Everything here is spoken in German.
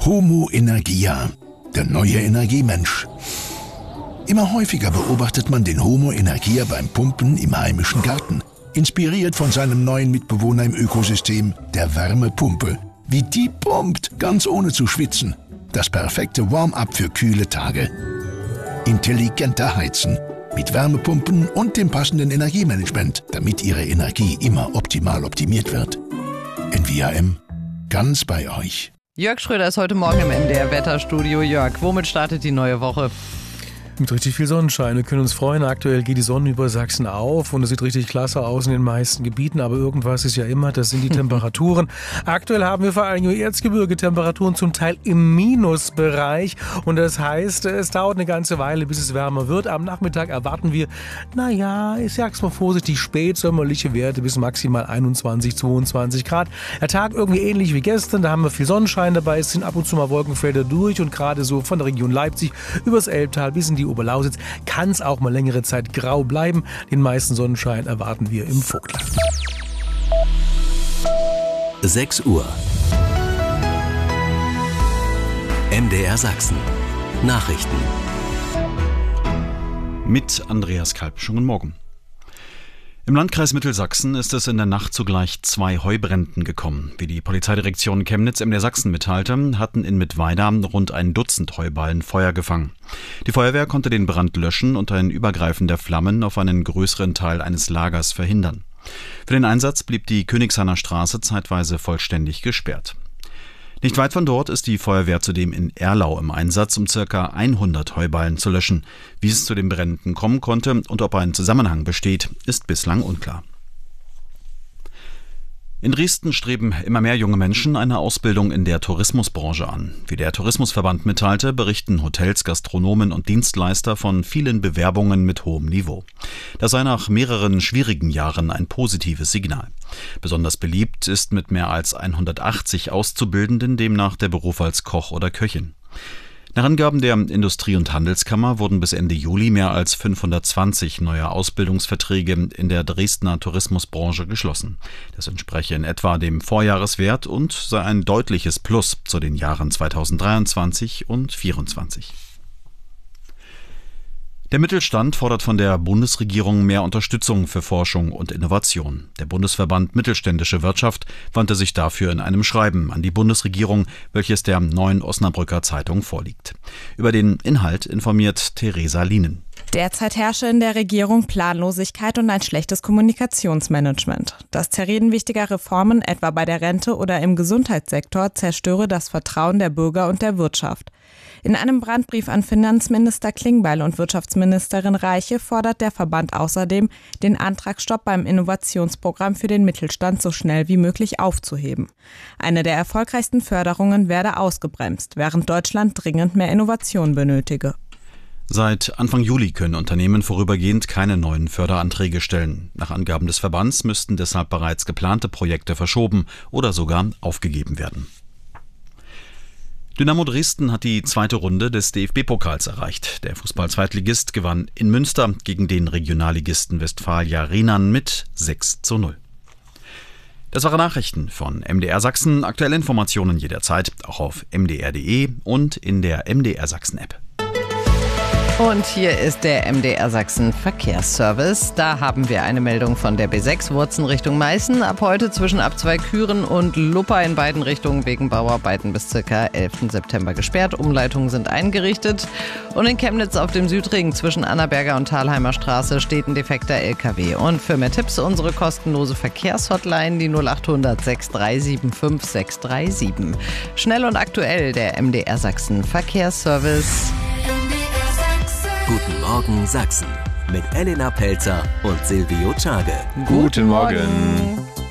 Homo Energia, der neue Energiemensch. Immer häufiger beobachtet man den Homo Energia beim Pumpen im heimischen Garten. Inspiriert von seinem neuen Mitbewohner im Ökosystem, der Wärmepumpe. Wie die pumpt, ganz ohne zu schwitzen. Das perfekte Warm-up für kühle Tage. Intelligenter Heizen. Mit Wärmepumpen und dem passenden Energiemanagement, damit Ihre Energie immer optimal optimiert wird. NVAM, ganz bei euch. Jörg Schröder ist heute Morgen im MDR-Wetterstudio. Jörg, womit startet die neue Woche? Mit richtig viel Sonnenschein. Wir können uns freuen. Aktuell geht die Sonne über Sachsen auf und es sieht richtig klasse aus in den meisten Gebieten. Aber irgendwas ist ja immer, das sind die Temperaturen. Aktuell haben wir vor allem im Erzgebirge Temperaturen zum Teil im Minusbereich. Und das heißt, es dauert eine ganze Weile, bis es wärmer wird. Am Nachmittag erwarten wir, ich sag's mal vorsichtig, spätsommerliche Werte bis maximal 21, 22 Grad. Der Tag irgendwie ähnlich wie gestern. Da haben wir viel Sonnenschein dabei. Es sind ab und zu mal Wolkenfelder durch. Und gerade so von der Region Leipzig übers Elbtal bis in die Oberlausitz kann es auch mal längere Zeit grau bleiben. Den meisten Sonnenschein erwarten wir im Vogtland. 6 Uhr. MDR Sachsen. Nachrichten. Mit Andreas Kalb. Schönen guten Morgen. Im Landkreis Mittelsachsen ist es in der Nacht zu gleich 2 Heubränden gekommen. Wie die Polizeidirektion Chemnitz MDR Sachsen mitteilte, hatten in Mittweida rund ein Dutzend Heuballen Feuer gefangen. Die Feuerwehr konnte den Brand löschen und ein Übergreifen der Flammen auf einen größeren Teil eines Lagers verhindern. Für den Einsatz blieb die Königshainer Straße zeitweise vollständig gesperrt. Nicht weit von dort ist die Feuerwehr zudem in Erlau im Einsatz, um ca. 100 Heuballen zu löschen. Wie es zu den Bränden kommen konnte und ob ein Zusammenhang besteht, ist bislang unklar. In Dresden streben immer mehr junge Menschen eine Ausbildung in der Tourismusbranche an. Wie der Tourismusverband mitteilte, berichten Hotels, Gastronomen und Dienstleister von vielen Bewerbungen mit hohem Niveau. Das sei nach mehreren schwierigen Jahren ein positives Signal. Besonders beliebt ist mit mehr als 180 Auszubildenden demnach der Beruf als Koch oder Köchin. Nach Angaben der Industrie- und Handelskammer wurden bis Ende Juli mehr als 520 neue Ausbildungsverträge in der Dresdner Tourismusbranche geschlossen. Das entspreche in etwa dem Vorjahreswert und sei ein deutliches Plus zu den Jahren 2023 und 2024. Der Mittelstand fordert von der Bundesregierung mehr Unterstützung für Forschung und Innovation. Der Bundesverband Mittelständische Wirtschaft wandte sich dafür in einem Schreiben an die Bundesregierung, welches der Neuen Osnabrücker Zeitung vorliegt. Über den Inhalt informiert Theresa Lienen. Derzeit herrsche in der Regierung Planlosigkeit und ein schlechtes Kommunikationsmanagement. Das Zerreden wichtiger Reformen, etwa bei der Rente oder im Gesundheitssektor, zerstöre das Vertrauen der Bürger und der Wirtschaft. In einem Brandbrief an Finanzminister Klingbeil und Wirtschaftsministerin Reiche fordert der Verband außerdem, den Antragsstopp beim Innovationsprogramm für den Mittelstand so schnell wie möglich aufzuheben. Eine der erfolgreichsten Förderungen werde ausgebremst, während Deutschland dringend mehr Innovation benötige. Seit Anfang Juli können Unternehmen vorübergehend keine neuen Förderanträge stellen. Nach Angaben des Verbands müssten deshalb bereits geplante Projekte verschoben oder sogar aufgegeben werden. Dynamo Dresden hat die zweite Runde des DFB-Pokals erreicht. Der Fußball-Zweitligist gewann in Münster gegen den Regionalligisten Westfalia Rhenan mit 6:0. Das waren Nachrichten von MDR Sachsen. Aktuelle Informationen jederzeit auch auf mdr.de und in der MDR Sachsen-App. Und hier ist der MDR Sachsen Verkehrsservice. Da haben wir eine Meldung von der B6 Wurzen Richtung Meißen. Ab heute zwischen Abzweig-Küren und Luppa in beiden Richtungen wegen Bauarbeiten bis ca. 11. September gesperrt. Umleitungen sind eingerichtet. Und in Chemnitz auf dem Südring zwischen Annaberger und Thalheimer Straße steht ein defekter LKW. Und für mehr Tipps unsere kostenlose Verkehrshotline, die 0800 6375 637. Schnell und aktuell der MDR Sachsen Verkehrsservice. Guten Morgen Sachsen mit Elena Pelzer und Silvio Czage. Guten Morgen.